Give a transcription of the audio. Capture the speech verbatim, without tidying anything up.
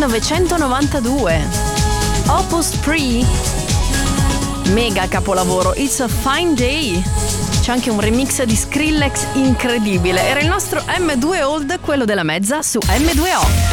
millenovecentonovantadue. Opus Pre, mega capolavoro, It's a Fine Day. C'è anche un remix di Skrillex incredibile. Era il nostro M due Old, quello della mezza su M due O.